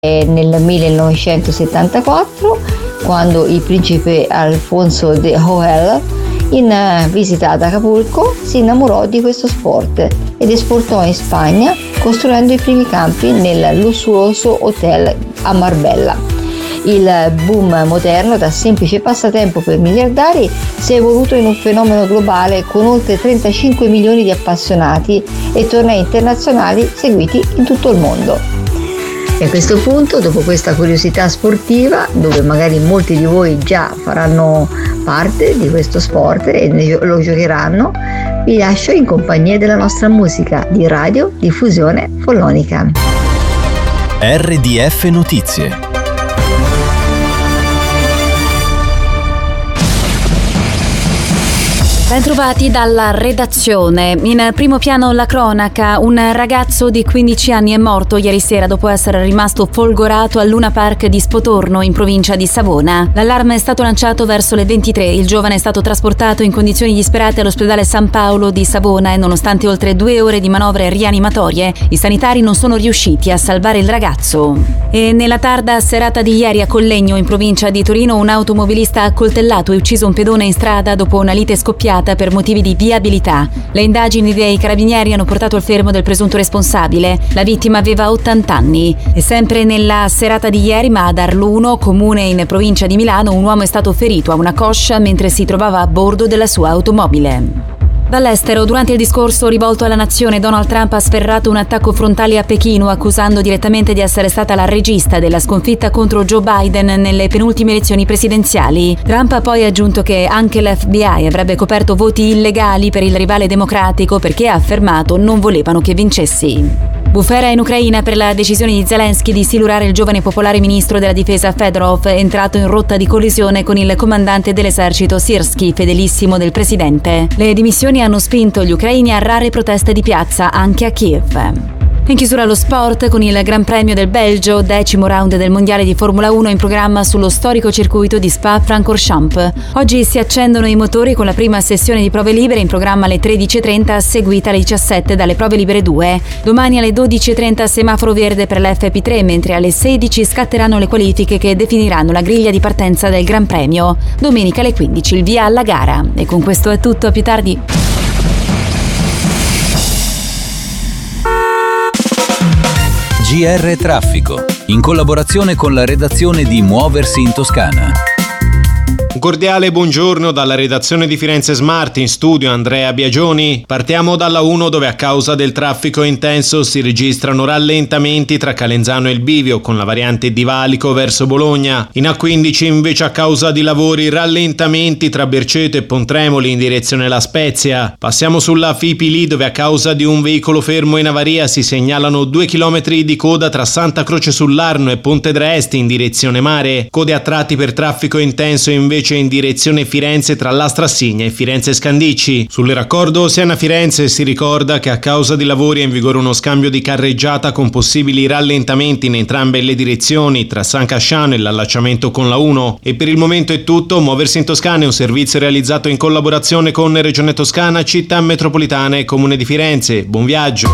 nel 1974, quando il principe Alfonso de Hoel, in visita ad Acapulco, si innamorò di questo sport ed esportò in Spagna, costruendo i primi campi nel lussuoso hotel a Marbella. Il boom moderno, da semplice passatempo per miliardari, si è evoluto in un fenomeno globale con oltre 35 milioni di appassionati e tornei internazionali seguiti in tutto il mondo. E a questo punto, dopo questa curiosità sportiva, dove magari molti di voi già faranno parte di questo sport e lo giocheranno, vi lascio in compagnia della nostra musica di Radio Diffusione Follonica. RDF Notizie. Bentrovati dalla redazione. In primo piano la cronaca. Un ragazzo di 15 anni è morto ieri sera dopo essere rimasto folgorato al Luna Park di Spotorno, in provincia di Savona. L'allarme è stato lanciato verso le 23. Il giovane è stato trasportato in condizioni disperate all'ospedale San Paolo di Savona e, nonostante oltre 2 ore di manovre rianimatorie, i sanitari non sono riusciti a salvare il ragazzo. E nella tarda serata di ieri a Collegno, in provincia di Torino, un automobilista ha accoltellato e ucciso un pedone in strada dopo una lite scoppiata per motivi di viabilità. Le indagini dei carabinieri hanno portato al fermo del presunto responsabile. La vittima aveva 80 anni. E sempre nella serata di ieri, ma ad Arluno, comune in provincia di Milano, un uomo è stato ferito a una coscia mentre si trovava a bordo della sua automobile. Dall'estero, durante il discorso rivolto alla nazione, Donald Trump ha sferrato un attacco frontale a Pechino, accusando direttamente di essere stata la regista della sconfitta contro Joe Biden nelle penultime elezioni presidenziali. Trump ha poi aggiunto che anche l'FBI avrebbe coperto voti illegali per il rivale democratico perché, ha affermato, non volevano che vincessi. Bufera in Ucraina per la decisione di Zelensky di silurare il giovane popolare ministro della difesa Fedorov, entrato in rotta di collisione con il comandante dell'esercito Syrskyi, fedelissimo del presidente. Le dimissioni hanno spinto gli ucraini a rare proteste di piazza anche a Kiev. In chiusura lo sport con il Gran Premio del Belgio, 10° round del Mondiale di Formula 1 in programma sullo storico circuito di Spa-Francorchamps. Oggi si accendono i motori con la prima sessione di prove libere in programma alle 13.30, seguita alle 17 dalle prove libere 2. Domani alle 12.30 semaforo verde per la FP3, mentre alle 16 scatteranno le qualifiche che definiranno la griglia di partenza del Gran Premio. Domenica alle 15 il via alla gara. E con questo è tutto, a più tardi. GR Traffico, in collaborazione con la redazione di Muoversi in Toscana. Un cordiale buongiorno dalla redazione di Firenze Smart, in studio Andrea Biagioni. Partiamo dalla 1, dove a causa del traffico intenso si registrano rallentamenti tra Calenzano e il Bivio con la variante di Valico verso Bologna. In A15 invece, a causa di lavori, rallentamenti tra Berceto e Pontremoli in direzione La Spezia. Passiamo sulla Fipili, dove a causa di un veicolo fermo in avaria si segnalano 2 chilometri di coda tra Santa Croce sull'Arno e Ponte Dresti in direzione mare. Code a tratti per traffico intenso invece in direzione Firenze tra Lastrassigna e Firenze Scandicci. Sul raccordo Siena-Firenze si ricorda che a causa di lavori è in vigore uno scambio di carreggiata con possibili rallentamenti in entrambe le direzioni tra San Casciano e l'allacciamento con la 1. E per il momento è tutto. Muoversi in Toscana è un servizio realizzato in collaborazione con Regione Toscana, Città Metropolitana e Comune di Firenze. Buon viaggio!